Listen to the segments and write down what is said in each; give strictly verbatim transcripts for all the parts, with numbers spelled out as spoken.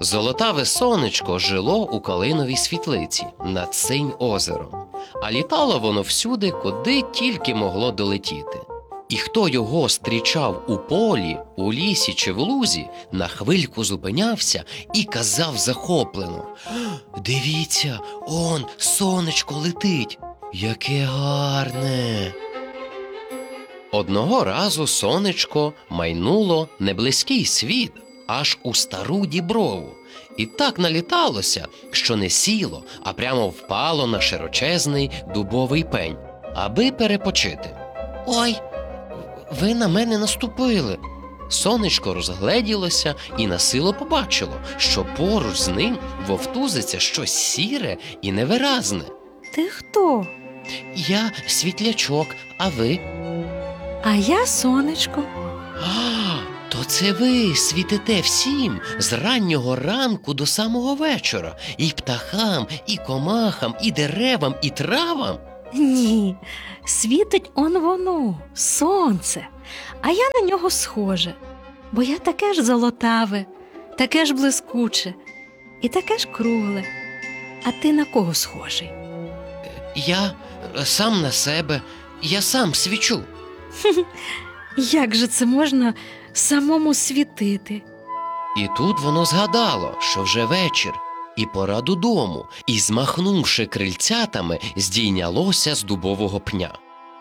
Золотаве сонечко жило у калиновій світлиці над Синь-озером, а літало воно всюди, куди тільки могло долетіти. І хто його зустрічав у полі, у лісі чи в лузі, на хвильку зупинявся і казав захоплено: «Дивіться, он сонечко летить! Яке гарне!» Одного разу сонечко майнуло неблизький світ аж у стару діброву, і так наліталося, що не сіло, а прямо впало на широчезний дубовий пень, аби перепочити. «Ой, ви на мене наступили!» Сонечко розгледілося і насило побачило, що поруч з ним вовтузиться щось сіре і невиразне. Ти хто? «Я світлячок, а ви?» А я сонечко. «А, то це ви світите всім з раннього ранку до самого вечора, і птахам, і комахам, і деревам, і травам?» Ні, світить он воно, сонце, а я на нього схоже, бо я таке ж золотаве, таке ж блискуче і таке ж кругле. А ти на кого схожий? «Я сам на себе, я сам свічу». Як же це можна самому світити? І тут воно згадало, що вже вечір, і пора додому, і, змахнувши крильцятами, здійнялося з дубового пня.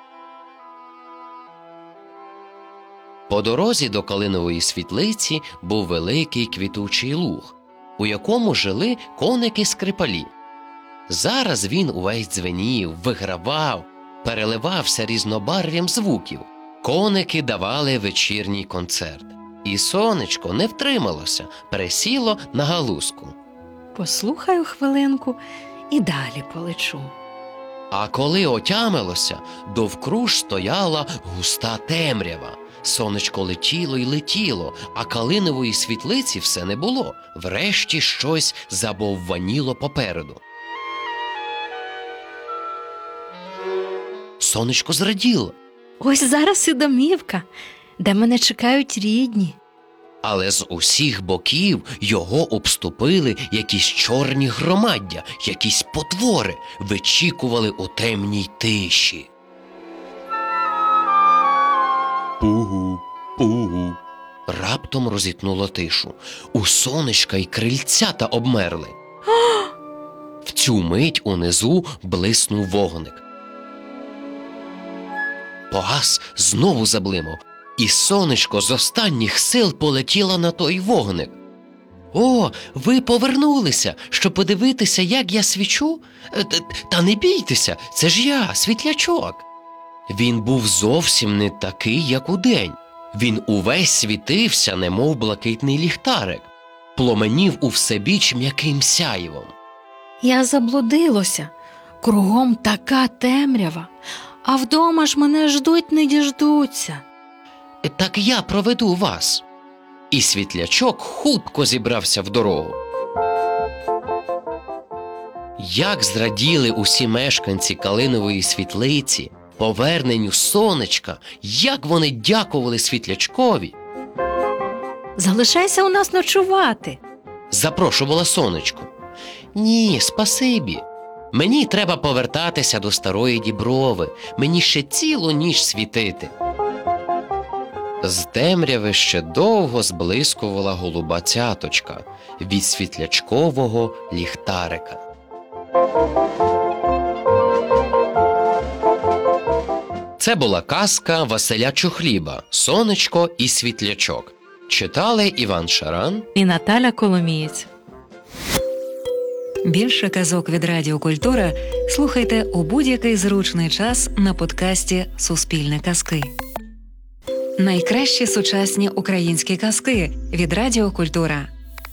По дорозі до калинової світлиці був великий квітучий луг, у якому жили коники-скрипалі. Зараз він увесь дзвенів, вигравав, переливався різнобарв'ям звуків. Коники давали вечірній концерт. І сонечко не втрималося, пересіло на галузку. Послухаю хвилинку і далі полечу. А коли отямилося, довкруж стояла густа темрява. Сонечко летіло й летіло, а калинової світлиці все не було. Врешті щось забовваніло попереду. Сонечко зраділо. Ось зараз і домівка, де мене чекають рідні. Але з усіх боків його обступили якісь чорні громаддя, якісь потвори, вичікували у темній тиші. Пугу, пугу. Раптом розітнуло тишу. У сонечка й крильцята обмерли. В цю мить унизу блиснув вогник. Погас, знову заблимав, і сонечко з останніх сил полетіло на той вогник. «О, ви повернулися, щоб подивитися, як я свічу? Та не бійтеся, це ж я, світлячок!» Він був зовсім не такий, як удень. Він увесь світився, немов блакитний ліхтарик, пломенів у всебіч м'яким сяйвом. Я заблудилося, кругом така темрява, а вдома ж мене ждуть не діждуться. «Так я проведу вас». І світлячок хутко зібрався в дорогу. Як зраділи усі мешканці калинової світлиці поверненню сонечка, як вони дякували світлячкові. «Залишайся у нас ночувати», – запрошувала сонечко. «Ні, спасибі. Мені треба повертатися до старої діброви, мені ще цілу ніч світити». З темряви ще довго зблискувала голуба цяточка від світлячкового ліхтарика. Це була казка Василя Чухліба «Сонечко і світлячок». Читали Іван Шаран і Наталя Коломієць. Більше казок від Радіо Культура слухайте у будь-який зручний час на подкасті «Суспільне казки». Найкращі сучасні українські казки від Радіо Культура.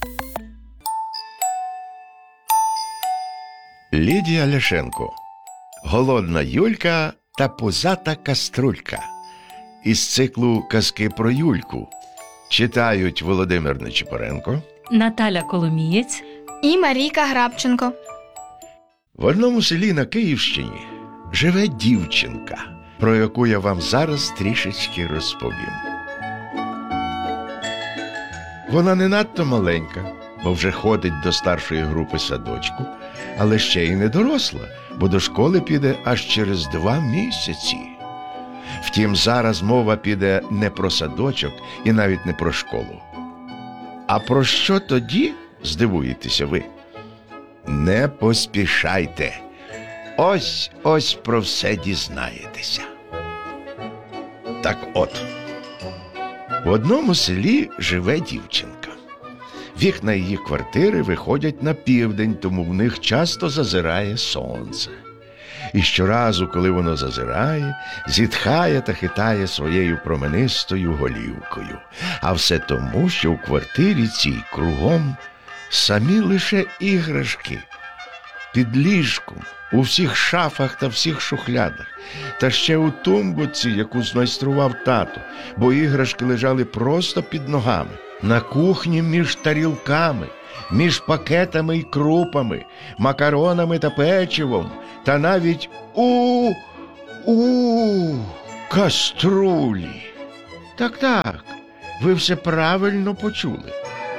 Лідія Ляшенко. Голодна Юлька та пузата каструлька. Із циклу «Казки про Юльку» читають Володимир Нечипоренко, Наталя Коломієць і Марійка Грабченко. В одному селі на Київщині живе дівчинка, про яку я вам зараз трішечки розповім. Вона не надто маленька, бо вже ходить до старшої групи садочку, але ще й не доросла, бо до школи піде аж через два місяці. Втім, зараз мова піде не про садочок і навіть не про школу. А про що тоді, здивуєтеся ви? Не поспішайте. Ось-ось про все дізнаєтеся. Так от, в одному селі живе дівчинка. Вікна її квартири виходять на південь, тому в них часто зазирає сонце. І щоразу, коли воно зазирає, зітхає та хитає своєю променистою голівкою. А все тому, що в квартирі цій кругом самі лише іграшки. Під ліжком, у всіх шафах та всіх шухлядах, та ще у тумбочці, яку змайстрував тато, бо іграшки лежали просто під ногами, на кухні між тарілками, між пакетами й крупами, макаронами та печивом, та навіть у у каструлі. Так-так, ви все правильно почули.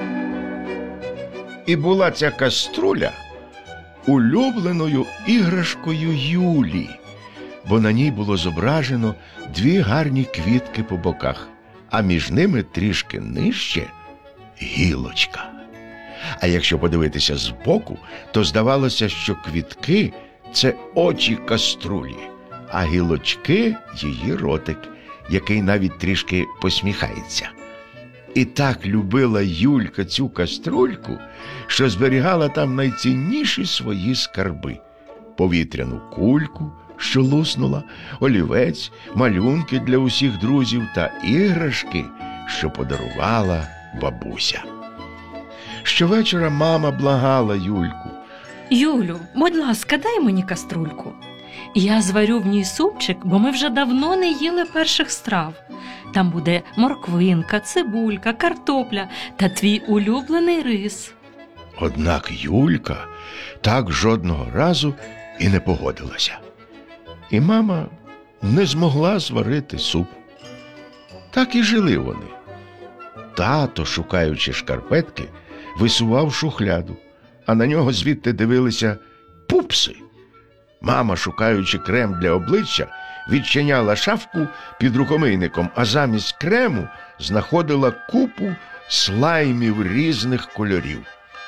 І була ця каструля улюбленою іграшкою Юлі, бо на ній було зображено дві гарні квітки по боках, а між ними трішки нижче гілочка. А якщо подивитися збоку, то здавалося, що квітки – це очі каструлі, а гілочки – її ротик, який навіть трішки посміхається. І так любила Юлька цю каструльку, що зберігала там найцінніші свої скарби – повітряну кульку, що луснула, олівець, малюнки для усіх друзів та іграшки, що подарувала бабуся. Щовечора мама благала Юльку: Юлю, будь ласка, дай мені каструльку. Я зварю в ній супчик, бо ми вже давно не їли перших страв. Там буде морквинка, цибулька, картопля та твій улюблений рис. Однак Юлька так жодного разу і не погодилася. І мама не змогла зварити суп. Так і жили вони. Тато, шукаючи шкарпетки, висував шухляду, а на нього звідти дивилися пупси. Мама, шукаючи крем для обличчя, відчиняла шафку під рукомийником, а замість крему знаходила купу слаймів різних кольорів.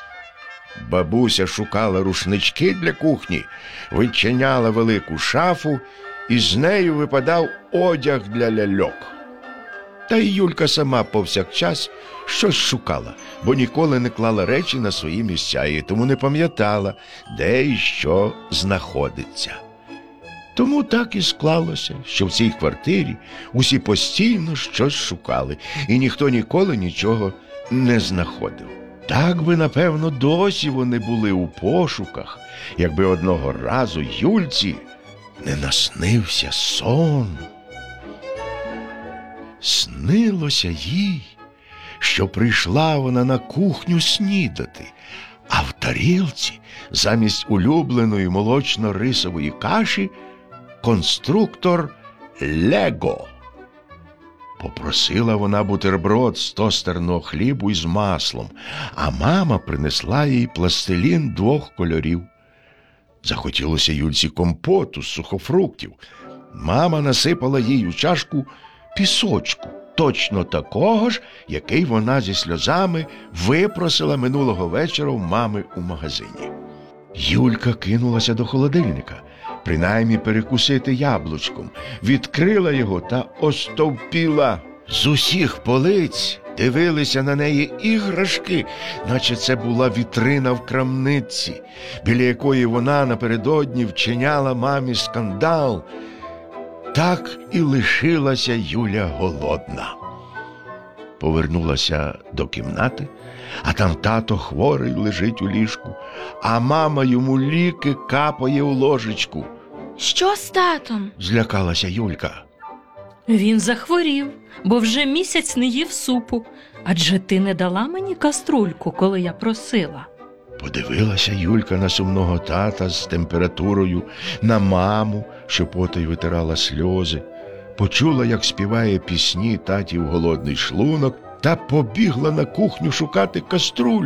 Бабуся шукала рушнички для кухні, відчиняла велику шафу, і з нею випадав одяг для ляльок. Та й Юлька сама повсякчас щось шукала, бо ніколи не клала речі на свої місця і тому не пам'ятала, де і що знаходиться. Тому так і склалося, що в цій квартирі усі постійно щось шукали, і ніхто ніколи нічого не знаходив. Так би, напевно, досі вони були у пошуках, якби одного разу Юльці не наснився сон. Снилося їй, що прийшла вона на кухню снідати, а в тарілці замість улюбленої молочно-рисової каші конструктор Лего. Попросила вона бутерброд з тостерного хлібу із маслом, а мама принесла їй пластилін двох кольорів. Захотілося Юльці компоту з сухофруктів. Мама насипала їй у чашку пісочку, точно такого ж, який вона зі сльозами випросила минулого вечора в мами у магазині. Юлька кинулася до холодильника, принаймні перекусити яблучком, відкрила його та остовпіла. З усіх полиць дивилися на неї іграшки, наче це була вітрина в крамниці, біля якої вона напередодні вчиняла мамі скандал. Так і лишилася Юля голодна. Повернулася до кімнати, а там тато хворий лежить у ліжку, а мама йому ліки капає у ложечку. Що з татом? Злякалася Юлька. Він захворів, бо вже місяць не їв супу. Адже ти не дала мені каструльку, коли я просила. Подивилася Юлька на сумного тата з температурою, на маму, що потай витирала сльози, почула, як співає пісні татів голодний шлунок, та побігла на кухню шукати каструлю.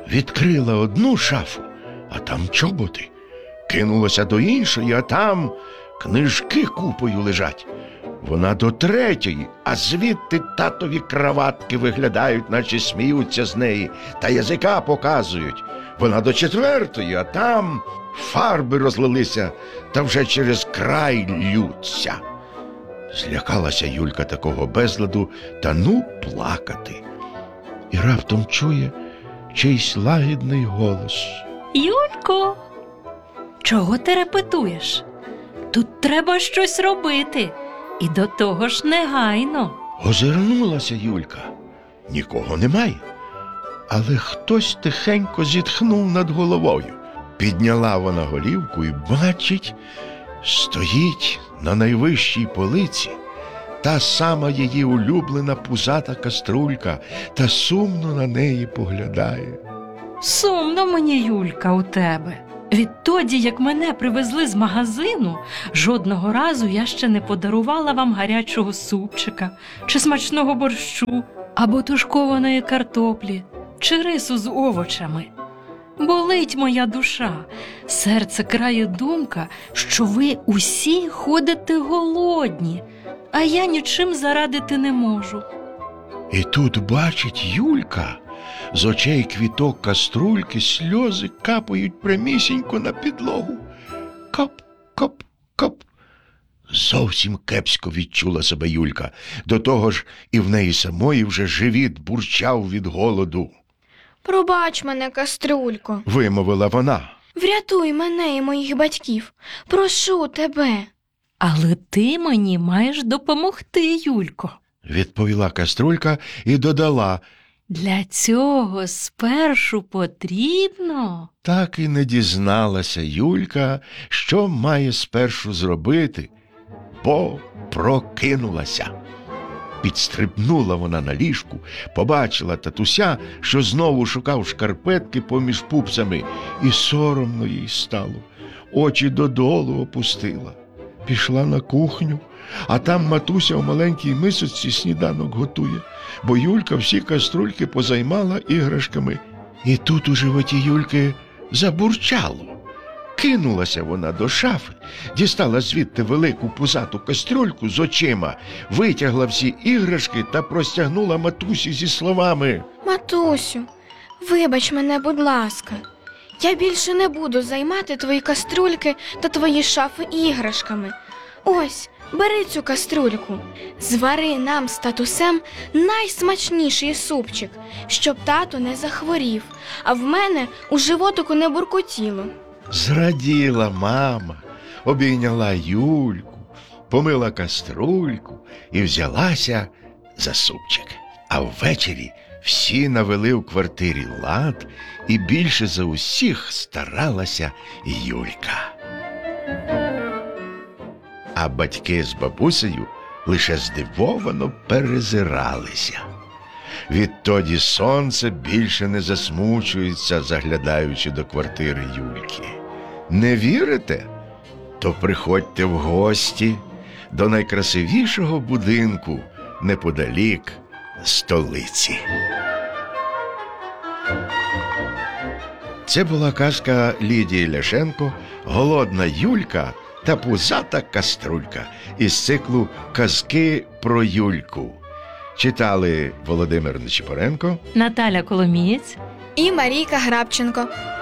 Відкрила одну шафу, а там чоботи. Кинулася до іншої, а там книжки купою лежать. Вона до третьої, а звідти татові краватки виглядають, наче сміються з неї, та язика показують. Вона до четвертої, а там фарби розлилися, та вже через край ллються. Злякалася Юлька такого безладу, та ну плакати. І раптом чує чийсь лагідний голос. Юлько, чого ти репетуєш? Тут треба щось робити. І до того ж негайно. Озирнулася Юлька. Нікого немає. Але хтось тихенько зітхнув над головою. Підняла вона голівку і бачить, стоїть на найвищій полиці та сама її улюблена пузата каструлька та сумно на неї поглядає. Сумно мені, Юлька, у тебе. Відтоді, як мене привезли з магазину, жодного разу я ще не подарувала вам гарячого супчика, чи смачного борщу, або тушкованої картоплі, чи рису з овочами. Болить моя душа, серце крає думка, що ви усі ходите голодні, а я нічим зарадити не можу. І тут бачить Юлька, з очей квіток каструльки сльози капають прямісінько на підлогу. Кап, кап, кап. Зовсім кепсько відчула себе Юлька. До того ж і в неї самої вже живіт бурчав від голоду. Пробач мене, каструлько. Вимовила вона. Врятуй мене і моїх батьків. Прошу тебе. Але ти мені маєш допомогти, Юлько. Відповіла каструлька і додала. Для цього спершу потрібно... Так і не дізналася Юлька, що має спершу зробити, бо прокинулася. Підстрибнула вона на ліжку, побачила татуся, що знову шукав шкарпетки поміж пупсами, і соромно їй стало. Очі додолу опустила. Пішла на кухню, а там матуся у маленькій мисочці сніданок готує, бо Юлька всі каструльки позаймала іграшками. І тут у животі Юльки забурчало. Кинулася вона до шафи, дістала звідти велику пузату кастрюльку з очима, витягла всі іграшки та простягнула матусі зі словами: Матусю, вибач мене, будь ласка. Я більше не буду займати твої каструльки та твої шафи іграшками. Ось, бери цю каструльку. Звари нам з татусем найсмачніший супчик, щоб тато не захворів, а в мене у животику не буркотіло. Зраділа мама, обійняла Юльку, помила каструльку і взялася за супчик. А ввечері всі навели в квартирі лад, і більше за усіх старалася Юлька. А батьки з бабусею лише здивовано перезиралися. Відтоді сонце більше не засмучується, заглядаючи до квартири Юльки. Не вірите? То приходьте в гості до найкрасивішого будинку неподалік столиці. Це була казка Лідії Ляшенко «Голодна Юлька та пузата каструлька» із циклу «Казки про Юльку». Читали Володимир Нечипоренко, Наталя Коломієць І Марійка Грабченко.